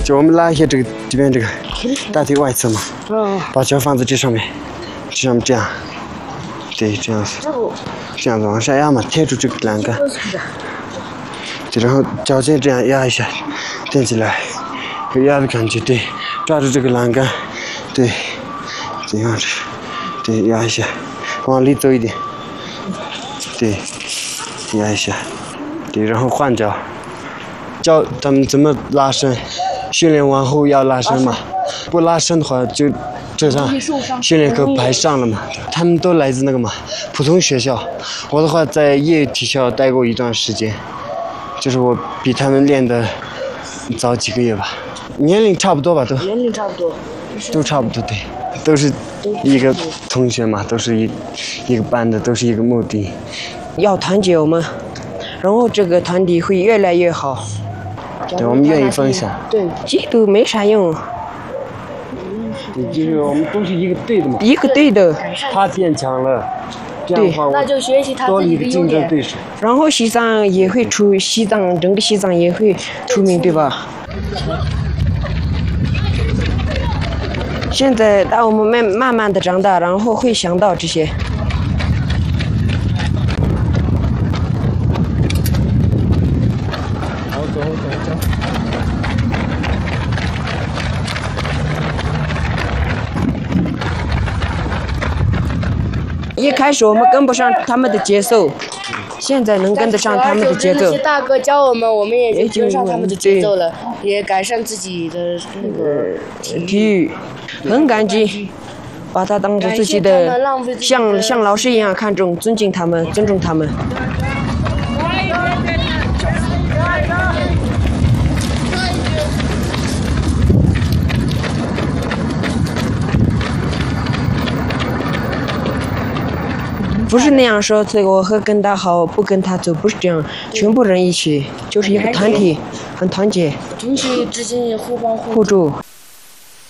就我们拉一下这边这个大腿外侧嘛，把脚放在这上面，这样，对，这样子往下压嘛，贴住这个栏杆，对，然后脚尖这样压一下，垫起来，有压的感觉，对，抓住这个栏杆，对，这样子，对，压一下，往里走一点，对，压一下，对，然后换脚，教他们怎么拉伸，训练完后要拉伸嘛，不拉伸的话就这样训练课排上了嘛。他们都来自那个嘛普通学校，我的话在业余体校待过一段时间，就是我比他们练的早几个月吧，年龄差不多吧都。 年龄差不多。 都差不多对，都是一个同学嘛，都是一个班的，都是一个目的。 要团结我们，然后这个团体会越来越好。 对，我们愿意分享。 对，嫉妒没啥用。 对，就是我们都是一个队的嘛。 一个队的。 他变强了，这样的话那就学习他多了一个自己的优点。 竞争对手。 然后整个西藏也会出名，对吧？现在当我们慢慢的长大，然后会想到这些。 好，走。 一开始我们跟不上他们的节奏，现在能跟得上他们的节奏。 那些大哥教我们，我们也就跟上他们的节奏了，也改善自己的那个体育，很感激，把他当做自己的，像老师一样看重、尊敬他们、尊重他们。不是那样说，这个我会跟他好，不跟他走，不是这样，全部人一起，就是一个团体，很团结， 同学之间也互帮互助。